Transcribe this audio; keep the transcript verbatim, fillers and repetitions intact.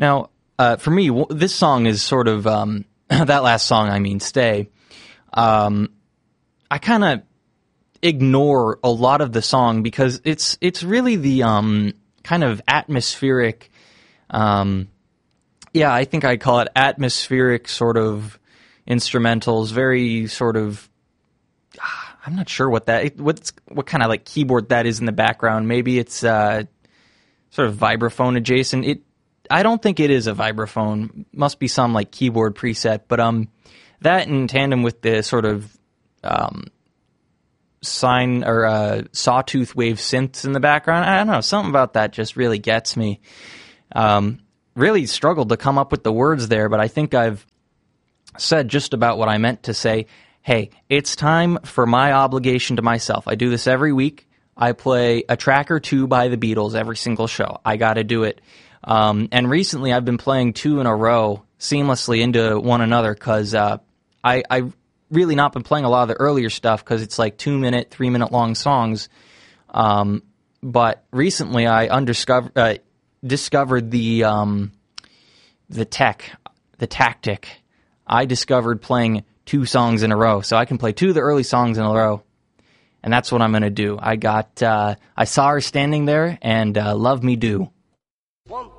Now, uh, for me, w- this song is sort of, um, that last song, I mean, Stay. Um, I kind of ignore a lot of the song because it's it's really the um, kind of atmospheric, um, yeah, I think I'd call it atmospheric sort of instrumentals, very sort of, I'm not sure what that, what's, what kind of like keyboard that is in the background. Maybe it's uh, sort of vibraphone adjacent. It, I don't think it is a vibraphone. Must be some like keyboard preset. But um, that in tandem with the sort of um, sine or uh, sawtooth wave synths in the background, I don't know, something about that just really gets me. Um, really struggled to come up with the words there, but I think I've said just about what I meant to say. Hey, it's time for my obligation to myself. I do this every week. I play a track or two by the Beatles every single show. I got to do it. Um, and recently I've been playing two in a row seamlessly into one another because uh, I, I really not been playing a lot of the earlier stuff because it's like two-minute, three-minute long songs. Um, but recently I undiscovered, uh, discovered the um, the tech, the tactic. I discovered playing two songs in a row, so I can play two of the early songs in a row, and that's what I'm going to do. I got, uh, I saw her standing there, and uh, Love Me Do. One,